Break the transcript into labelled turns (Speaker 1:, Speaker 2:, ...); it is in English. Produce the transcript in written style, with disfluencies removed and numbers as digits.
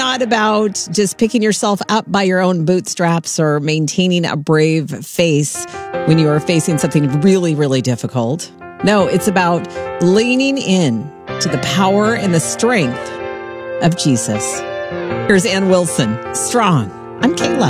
Speaker 1: not about just picking yourself up by your own bootstraps or maintaining a brave face when you are facing something really, really difficult. No, it's about leaning in to the power and the strength of Jesus. Here's Ann Wilson, Strong. I'm Kayla.